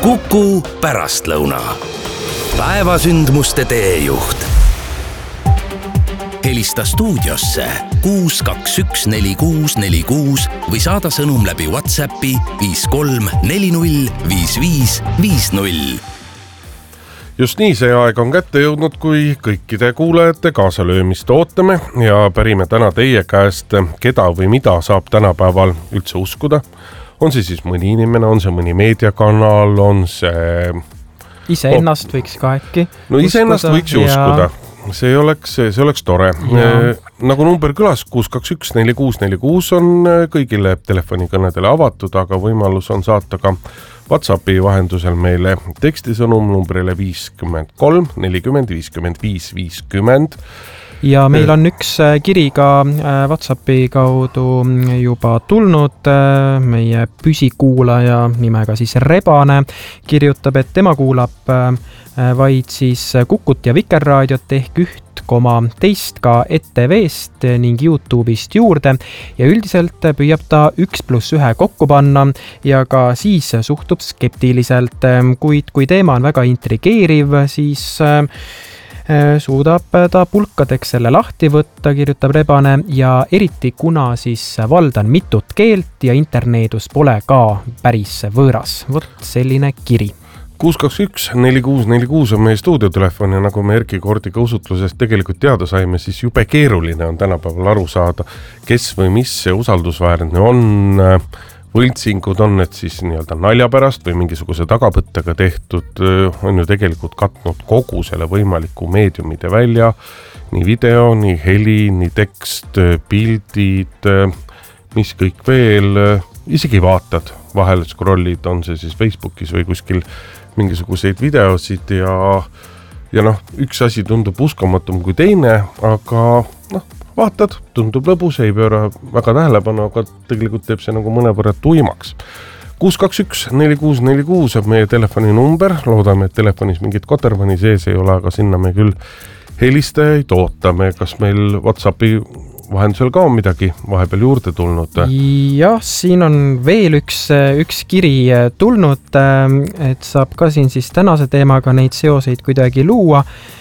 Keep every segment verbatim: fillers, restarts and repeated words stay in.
Kuku pärastlõuna. Päevasündmuste teejuht. Helista stuudiosse kuus kaks üks neli kuus neli kuus või saada sõnum läbi WhatsAppi viis kolm neli null viis viis viis null. Just nii, see aeg on kätte jõudnud, kui kõikide kuulajate kaasalöömist ootame ja pärime täna teie käest, keda või mida saab tänapäeval üldse uskuda. On see siis mõni inimene, on see mõni meediakanal, on see... Ise ennast oh. võiks ka äkki No ise ennast võiks ju uskuda. See oleks, see oleks tore. Ja. Nagu number kõlas kuus kaks üks neli kuus neli kuus on kõigile telefonikõnedele avatud, aga võimalus on saata ka WhatsAppi vahendusel meile tekstisõnum numbrile viiskümmend kolm nelikümmend viiskümmend viis viiskümmend. Ja meil on üks kiri ka WhatsAppi kaudu juba tulnud. Meie püsikuulaja nimega siis Rebane kirjutab, et tema kuulab vaid siis Kukut ja Vikerraadiot ehk üht koma teist ka E T V-st ning YouTube'ist juurde ja üldiselt püüab ta üks pluss ühe kokku panna ja ka siis suhtub skeptiliselt, kuid kui teema on väga intrigeeriv, siis suudab ta pulkadeks selle lahti võtta, kirjutab Rebane, ja eriti kuna siis valdan mitut keelt ja interneedus pole ka päris võõras. Vot selline kiri. kuus kaks üks neli kuus neli kuus on meie stuudiotelefon ja nagu me Erki Kordiga usutlusest tegelikult teada saime, siis jube keeruline on tänapäeval aru saada, kes või mis see usaldusväärne on. Võltsingud on need siis nii-öelda nalja pärast või mingisuguse tagapõttega tehtud, on ju tegelikult katnud kogu selle võimaliku meediumide välja, nii video, nii heli, nii tekst, pildid, mis kõik veel, isegi vaatad, vahel scrollid, on see siis Facebookis või kuskil mingisuguseid videosid ja, ja noh, üks asi tundub uskamatum kui teine, aga noh, vaatad, tundub lõbus, ei pööra väga tähelepanu, aga tegelikult teeb see nagu mõnevõrra tuimaks. kuus kaks üks neli kuus neli kuus on meie telefoni number, loodame, et telefonis mingit kotervani sees ei ole, aga sinna me küll helistajaid ootame. Kas meil WhatsAppi vahendusel ka on midagi vahepeal juurde tulnud? Jah, siin on veel üks, üks kiri tulnud, et saab ka siin siis tänase teemaga neid seoseid kuidagi luua.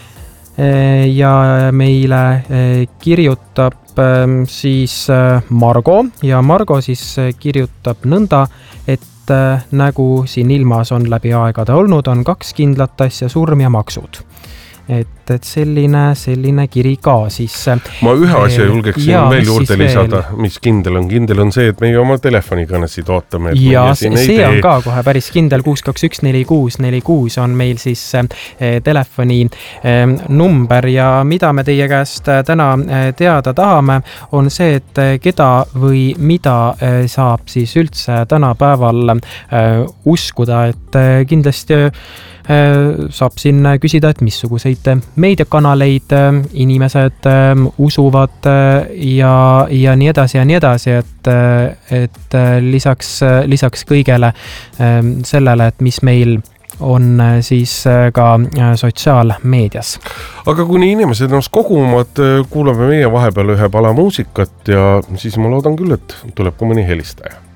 Ja meile kirjutab siis Margo ja Margo siis kirjutab nõnda, et nagu siin ilmas on läbi aegade olnud, on kaks kindlat asja, surm ja maksud. Et, et selline, selline kiri ka siis. Ma ühe asja julgeksin jaa, veel juurde lisada, veel? Mis kindel on. Kindel on see, et meie oma telefonikõnesid ootame. Ja see, see on ka kohe päris kindel. kuus kaks üks neli kuus neli kuus on meil siis eh, telefoni eh, number ja mida me teie käest täna eh, teada tahame, on see, et keda või mida eh, saab siis üldse tänapäeval eh, uskuda, et eh, kindlasti saab siin küsida, et missuguseid meediakanaleid inimesed usuvad ja, ja nii edasi ja nii edasi, et, et lisaks, lisaks kõigele sellele, et mis meil on siis ka sotsiaalmeedias. Aga kuni inimesed ennast koguvad, kuulame meie vahepeal ühe pala muusikat ja siis ma loodan küll, et tuleb ka mõni helistaja.